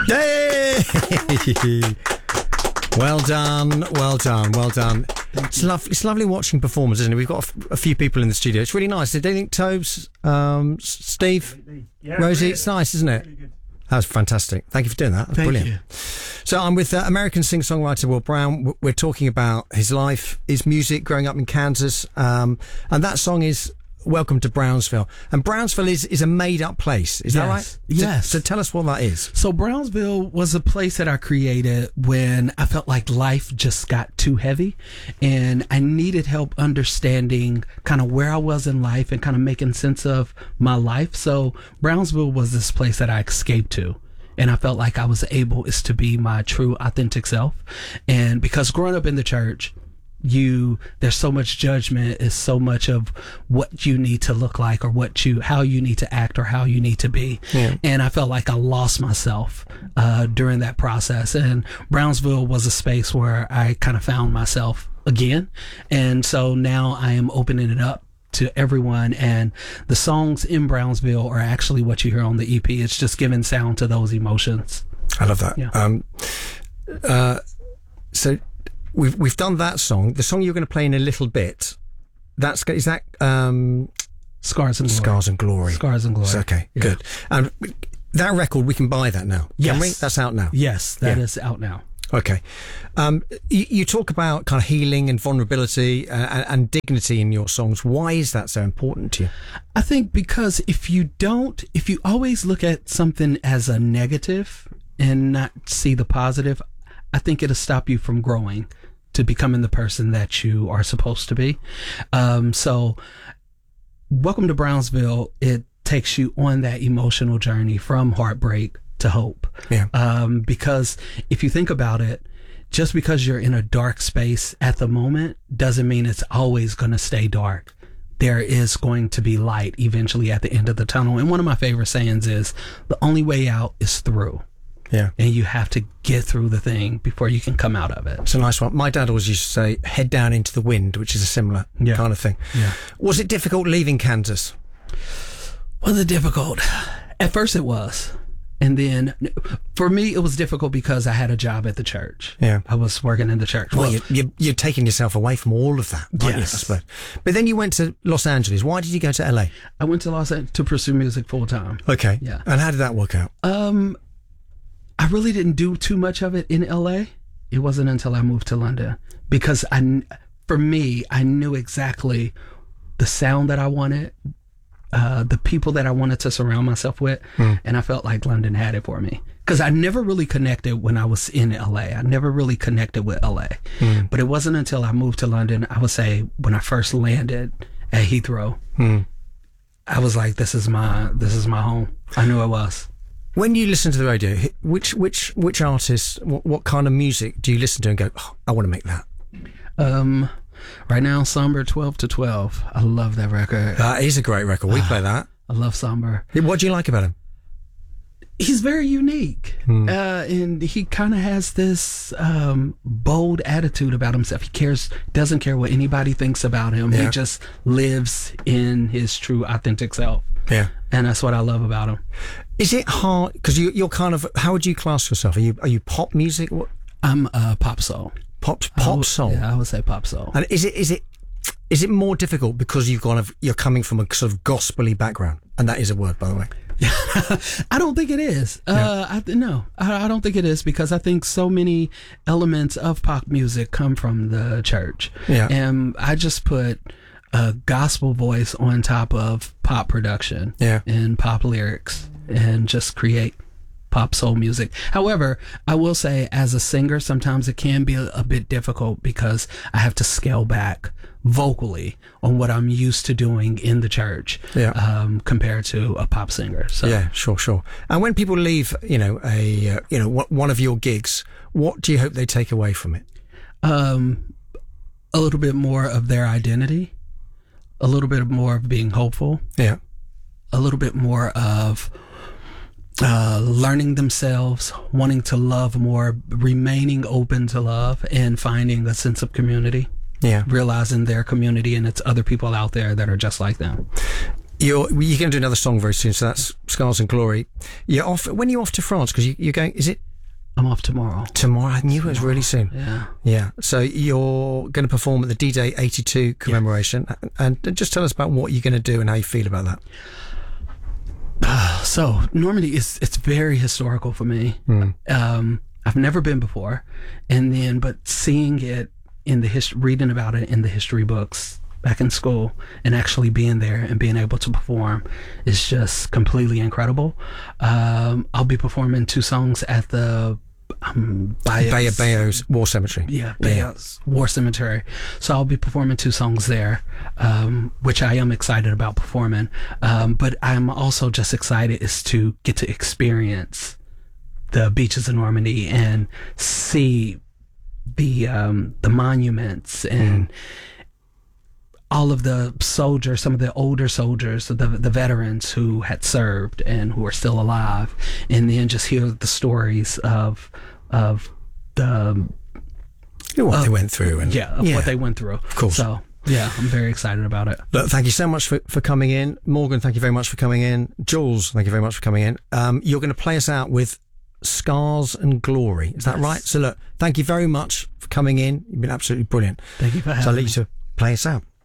Hey! Well done, well done, well done. It's lovely watching performers, isn't it? We've got a few people in the studio. It's really nice. Do you think Tobes, Steve, Rosie? It's nice, isn't it? That was fantastic. Thank you for doing that. That's brilliant. You. So I'm with American singer-songwriter Will Brown. We're talking about his life, his music, growing up in Kansas. And that song is Welcome to Brownsville. And Brownsville is a made-up place. Is that right? Yes. So tell us what that is. So Brownsville was a place that I created when I felt like life just got too heavy and I needed help understanding kind of where I was in life and kind of making sense of my life. So Brownsville was this place that I escaped to. And I felt like I was able to be my true authentic self. And because growing up in the church, there's so much judgment, is so much of what you need to look like or how you need to act or how you need to be. Yeah. And I felt like I lost myself during that process. And Brownsville was a space where I kind of found myself again. And so now I am opening it up to everyone, and the songs in Brownsville are actually what you hear on the EP. It's just giving sound to those emotions. I love that. Yeah. So we've done that song. The song you're going to play in a little bit. Is that Scars and Glory? Scars and Glory. Scars and Glory. Okay, yeah. Good. That record, we can buy that now. Yes. Can we? That's out now. Yes, that is out now. Okay. You talk about kind of healing and vulnerability and dignity in your songs. Why is that so important to you? I think because if you always look at something as a negative and not see the positive, I think it'll stop you from growing to becoming the person that you are supposed to be. So Welcome to Brownsville, it takes you on that emotional journey from heartbreak to hope. Yeah. Because if you think about it, just because you're in a dark space at the moment doesn't mean it's always going to stay dark. There is going to be light eventually at the end of the tunnel. And one of my favorite sayings is the only way out is through. Yeah. And you have to get through the thing before you can come out of it. It's a nice one. My dad always used to say, head down into the wind, which is a similar kind of thing. Yeah. Was it difficult leaving Kansas? Was it difficult? At first it was. And then for me, it was difficult because I had a job at the church. Yeah. I was working in the church. Well, you're taking yourself away from all of that. Yes. You, I suppose. But then you went to Los Angeles. Why did you go to LA? I went to Los Angeles to pursue music full time. Okay. Yeah. And how did that work out? I really didn't do too much of it in LA. It wasn't until I moved to London because I knew exactly the sound that I wanted, the people that I wanted to surround myself with, and I felt like London had it for me. Because I never really connected when I was in LA. I never really connected with LA. But it wasn't until I moved to London, I would say when I first landed at Heathrow, I was like, this is my home. I knew it was. When you listen to the radio, which artists, what kind of music do you listen to and go, oh, I want to make that? Right now, Somber 12 to 12. I love that record. That is a great record. We play that. I love Somber. What do you like about him? He's very unique. And he kind of has this bold attitude about himself. He doesn't care what anybody thinks about him. Yeah. He just lives in his true authentic self. Yeah. And that's what I love about him. Is it hard? Because you're kind of, how would you class yourself? Are you pop music? What? I'm pop soul. Pop soul? Yeah, I would say pop soul. And is it more difficult because you're coming from a sort of gospel-y background? And that is a word, by the way. I don't think it is. I don't think it is because I think so many elements of pop music come from the church. Yeah. And I just put a gospel voice on top of pop production and pop lyrics and just create pop soul music. However, I will say as a singer, sometimes it can be a bit difficult because I have to scale back vocally on what I'm used to doing in the church compared to a pop singer. So yeah, sure. And when people leave, one of your gigs, what do you hope they take away from it? A little bit more of their identity, a little bit more of being hopeful. Yeah. A little bit more of learning themselves, wanting to love more, remaining open to love, and finding a sense of community. Yeah. Realizing their community and it's other people out there that are just like them. You're going to do another song very soon, so that's Scars and Glory. You're off. When are you off to France? Because you're going. Is it I'm off tomorrow. tomorrow? I knew it was really soon. Yeah. Yeah. So you're going to perform at the D-Day 82 commemoration, and just tell us about what you're going to do and how you feel about that. So normally it's very historical for me. I've never been before, but seeing it in the reading about it in the history books back in school, and actually being there and being able to perform is just completely incredible. I'll be performing 2 songs at the Bayeux War Cemetery. Yeah, Bayeux War Cemetery. So I'll be performing 2 songs there, which I am excited about performing. But I'm also just excited is to get to experience the beaches of Normandy and see the monuments and all of the soldiers, some of the older soldiers, the veterans who had served and who are still alive, and then just hear the stories of what they went through and what they went through. Of course. So yeah, I'm very excited about it. Look, thank you so much for coming in. Morgan, thank you very much for coming in. Jules, thank you very much for coming in. You're going to play us out with Scars and Glory. Is that right? So look, thank you very much for coming in. You've been absolutely brilliant. Thank you for having me. So I'll leave you to play us out.